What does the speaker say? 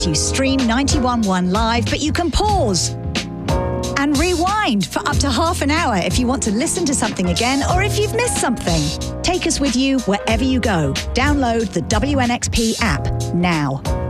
You stream 91.1 live, but you can pause and rewind for up to half an hour if you want to listen to something again or if you've missed something. Take us with you wherever you go. Download the WNXP app now.